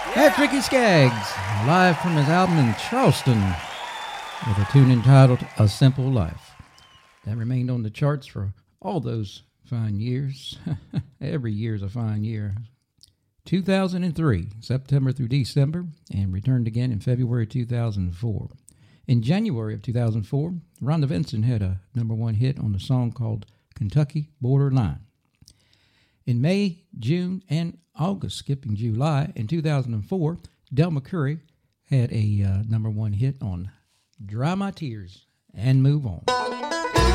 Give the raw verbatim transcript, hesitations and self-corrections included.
That's Ricky Skaggs, live from his album in Charleston, with a tune entitled A Simple Life. That remained on the charts for all those fine years. Every year's a fine year. two thousand three, September through December, and returned again in February two thousand four. In January of two thousand four, Rhonda Vincent had a number one hit on the song called Kentucky Borderline. In May, June, and August, skipping July, in two thousand four, Del McCoury had a uh, number one hit on Dry My Tears and Move On.